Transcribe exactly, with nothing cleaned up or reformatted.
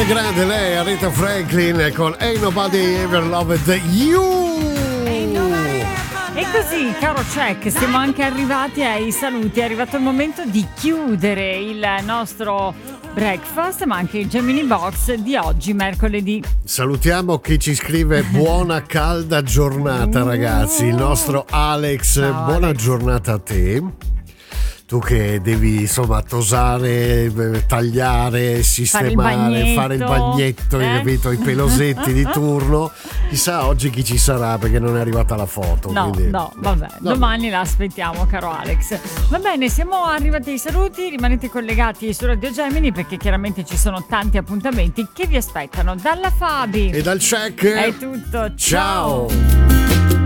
grande grande lei, Aretha Franklin con Ain't Nobody Ever Loved You. E così, caro Check, siamo anche arrivati ai saluti. È arrivato il momento di chiudere il nostro breakfast, ma anche il Gemini Box di oggi, mercoledì. Salutiamo chi ci scrive buona calda giornata, ragazzi. Il nostro Alex, Ciao, buona Alex. giornata a te. Tu che devi insomma tosare, tagliare, sistemare, fare il bagnetto, eh? hai capito? I pelosetti di turno. Chissà oggi chi ci sarà, perché non è arrivata la foto. No, quindi... no, vabbè, no. domani la aspettiamo, caro Alex. Va bene, siamo arrivati ai saluti, rimanete collegati su Radio Gemini perché chiaramente ci sono tanti appuntamenti che vi aspettano. Dalla Fabi E dal Check è tutto, ciao. ciao.